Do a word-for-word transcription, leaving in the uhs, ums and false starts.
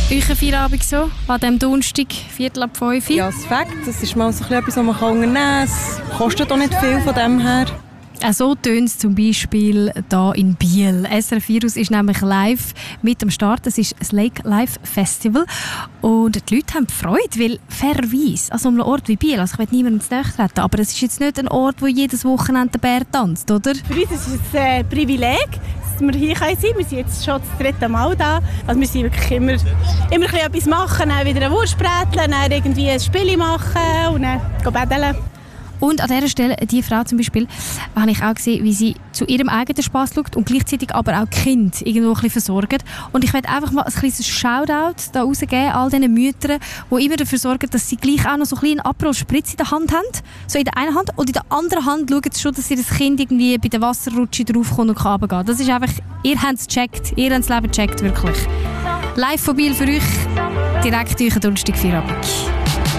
Euer Feierabend so, an diesem Donnerstag, Viertel ab fünf? Ja, das Fakt. Das ist mal so etwas, was man unternehmen kann. Es kostet auch nicht viel von dem her. Auch so tönt es zum Beispiel hier in Biel. S R F Virus ist nämlich live mit am Start. Das ist das Lake Live Festival. Und die Leute haben Freude, weil fairerweise, also um einen Ort wie Biel, also ich will niemandem zu nahe treten, aber es ist jetzt nicht ein Ort, wo jedes Wochenende der Bär tanzt, oder? Für uns ist es ein Privileg, dass wir hier sein können. Wir sind jetzt schon das dritte Mal da. Also wir sind wirklich immer, immer etwas machen, dann wieder eine Wurst bräteln, dann irgendwie ein Spiel machen und dann betteln. Und an dieser Stelle, die Frau zum Beispiel, habe ich auch gesehen, wie sie zu ihrem eigenen Spass schaut und gleichzeitig aber auch Kind irgendwo ein bisschen versorgt. Und ich möchte einfach mal ein kleines Shoutout da rausgeben, all diesen Müttern, die immer dafür sorgen, dass sie gleich auch noch so ein bisschen Aperol Spritz in der Hand haben. So in der einen Hand und in der anderen Hand schauen sie schon, dass ihr das Kind irgendwie bei der Wasserrutsche draufkommt und runtergehen kann. Das ist einfach, ihr habt es gecheckt, ihr habt das Leben gecheckt, wirklich. Live von Biel für euch, direkt euch Donnerstag Feierabend.